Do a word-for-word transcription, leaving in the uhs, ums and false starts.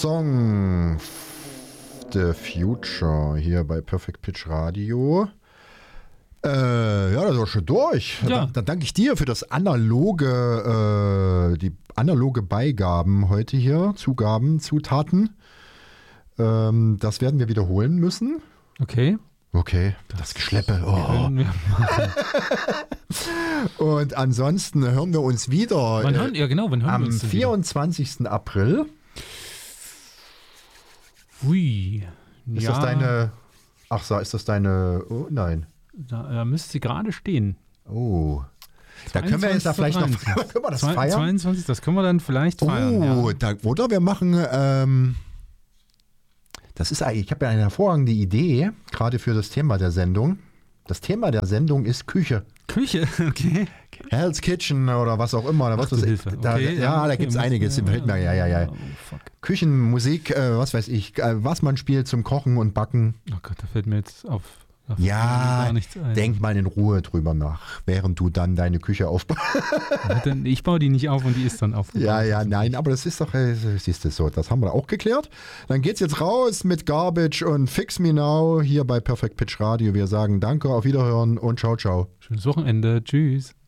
Song The Future hier bei Perfect Pitch Radio. Äh, ja, das war schon durch. Ja. Dann, dann danke ich dir für das analoge, äh, die analoge Beigaben heute hier, Zugaben, Zutaten. Ähm, das werden wir wiederholen müssen. Okay. Okay, das, das Geschleppe. Oh. Können wir machen. Und ansonsten hören wir uns wieder Wann hören, ja, genau, wann hören wir am uns denn vierundzwanzigsten April. wieder? Ui. Ist ja, das deine... Ach so, ist das deine... Oh, nein. Da, da müsste sie gerade stehen. Oh. Da können wir jetzt da vielleicht noch... Können wir das Zwei- feiern? zweiundzwanzig, das können wir dann vielleicht feiern. Oh, ja. da, oder wir machen... Ähm, das ist eigentlich... Ich habe ja eine hervorragende Idee, gerade für das Thema der Sendung. Das Thema der Sendung ist Küche. Küche, okay. Hell's Kitchen oder was auch immer. Oder was Ach, du das, Hilfe. da, Okay, ja, ja, da okay, gibt es müssen einiges. wir- Fällt mir, ja, ja, ja. Oh, fuck. Küchenmusik, äh, was weiß ich, äh, was man spielt zum Kochen und Backen. Oh Gott, da fällt mir jetzt auf. auf Ja, gar nichts ein. denk mal in Ruhe drüber nach, während du dann deine Küche aufbaust. Denn ich baue die nicht auf und die ist dann auf. Ja, ja, nein, aber das ist doch, äh, siehst du so, das haben wir auch geklärt. Dann geht's jetzt raus mit Garbage und Fix Me Now hier bei Perfect Pitch Radio. Wir sagen Danke, auf Wiederhören und ciao, ciao. Schönes Wochenende. Tschüss.